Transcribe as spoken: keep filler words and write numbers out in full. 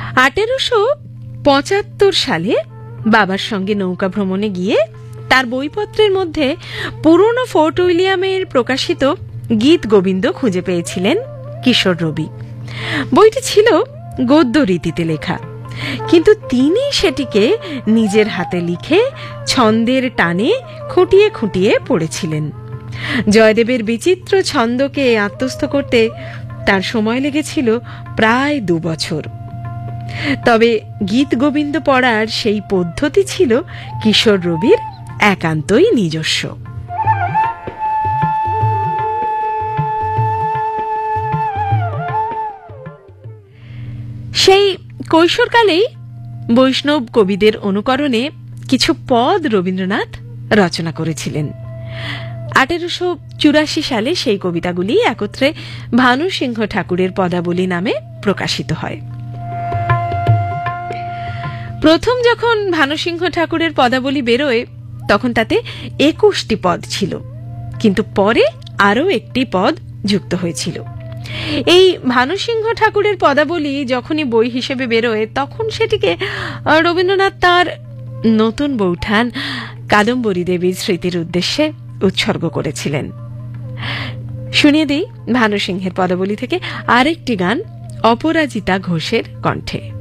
আঠেরোশো পঁচাত্তর সালে বাবার সঙ্গে নৌকা ভ্রমণে গিয়ে তার বইপত্রের মধ্যে পুরনো ফোর্ট উইলিয়ামের প্রকাশিত গীত গোবিন্দ খুঁজে পেয়েছিলেন কিশোর রবি। বইটি ছিল গদ্য রীতিতে লেখা, কিন্তু তিনি সেটিকে নিজের হাতে লিখে ছন্দের টানে খুঁটিয়ে খুঁটিয়ে পড়েছিলেন। জয়দেবের বিচিত্র ছন্দকে আত্মস্থ করতে তার সময় লেগেছিল প্রায় দু বছর। তবে গীত গোবিন্দ পড়ার সেই পদ্ধতি ছিল কিশোর রবির একান্তই নিজস্ব। সেই কৈশোরকালেই বৈষ্ণব কবিদের অনুকরণে কিছু পদ রবীন্দ্রনাথ রচনা করেছিলেন। আঠেরোশো চুরাশি সালে সেই কবিতাগুলি একত্রে ভানু সিংহ ঠাকুরের পদাবলী নামে প্রকাশিত হয়। প্রথম যখন ভানু সিংহ ঠাকুরের পদাবলী বেরোয় তখন তাতে একুশটি পদ ছিল, কিন্তু পরে আরও একটি পদ যুক্ত হয়েছিল। এই ভানু সিংহ ঠাকুরের পদাবলী যখনই বই হিসেবে বেরোয় তখন সেটিকে রবীন্দ্রনাথ তাঁর নতুন বৌঠান কাদম্বরী দেবীর স্মৃতির উদ্দেশ্যে উৎসর্গ করেছিলেন। শুনিয়ে দিই ভানু সিংহের পদাবলী থেকে আরেকটি গান অপরাজিতা ঘোষের কণ্ঠে।